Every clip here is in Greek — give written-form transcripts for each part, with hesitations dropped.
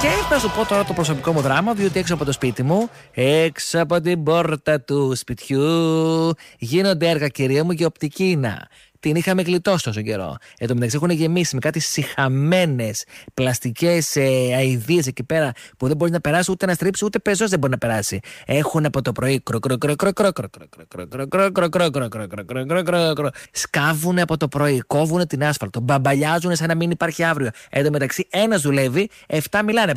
Και θα σου πω τώρα το προσωπικό μου δράμα, διότι έξω από το σπίτι μου, έξω από την πόρτα του σπιτιού, γίνονται έργα, κυρία μου, και οπτικίνα. Την είχαμε γλιτώσει τόσο καιρό. Εν τω μεταξύ έχουν γεμίσει με κάτι σιχαμένες πλαστικές αηδίες εκεί πέρα που δεν μπορεί να περάσει ούτε να στρίψει, ούτε πεζός δεν μπορεί να περάσει. Έχουν από το πρωί σκάβουν από το πρωί, κόβουν την άσφαλτο, μπαμπαλιάζουν σαν να μην υπάρχει αύριο. Εν τω μεταξύ ένας δουλεύει, 7 μιλάνε.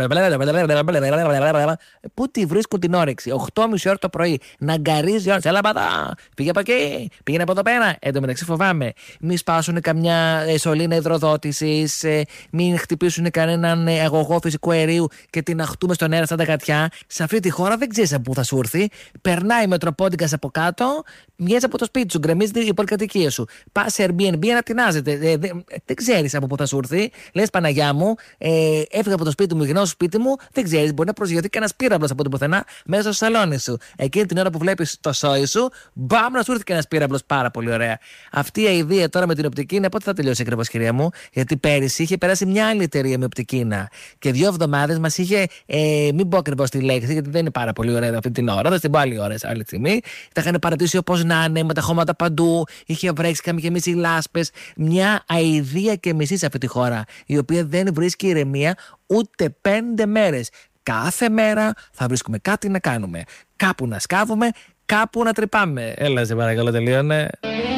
Πού τη βρίσκουν την όρεξη, 8.30 ώρα το πρωί, να γκαρίζει ώρα. Έλα πατά, πήγε από εκεί, πήγαινε από εδώ πέρα. Εν τω μεταξύ φοβάμαι. Μην σπάσουν καμιά σωλήνα υδροδότησης, μην χτυπήσουν κανέναν αγωγό φυσικού αερίου και την αχτούμε στον αέρα σαν τα γατιά. Σε αυτή τη χώρα δεν ξέρεις από πού θα σου έρθει. Περνάει η Μετροπόντιγκας από κάτω, βγες από το σπίτι σου, γκρεμίζει η πολυκατοικία σου. Πας σε Airbnb να τεινάζεται. Δεν ξέρεις από πού θα σου έρθει. Λες, Παναγιά μου, έφυγα από το σπίτι μου, γυρνάω στο σπίτι μου, δεν ξέρεις. Μπορεί να προσγειωθεί και ένας πύραυλος από το πουθενά μέσα στο σαλόνι σου. Εκείνη την ώρα που βλέπεις το σόι σου, μπαμ, να σου έρθει και ένας πύραυλος. Πάρα πολύ ωραία. Αυτή η ιδέα τώρα με την οπτικίνα, πότε θα τελειώσει ακριβώς, κυρία μου? Γιατί πέρυσι είχε περάσει μια άλλη εταιρεία με οπτικίνα και 2 εβδομάδες μας είχε. Μην πω ακριβώς τη λέξη, γιατί δεν είναι πάρα πολύ ωραία αυτή την ώρα. Θα την πω άλλη ώρα, άλλη στιγμή. Τα είχαν παρατήσει όπως να είναι, με τα χώματα παντού. Είχε βρέξει, είχαμε γεμίσει λάσπες. Μια αηδία και μισή σε αυτή τη χώρα, η οποία δεν βρίσκει ηρεμία ούτε 5 μέρες. Κάθε μέρα θα βρίσκουμε κάτι να κάνουμε. Κάπου να σκάβουμε, κάπου να τρυπάμε. Έλα, σε παρακαλώ, τελείωνε.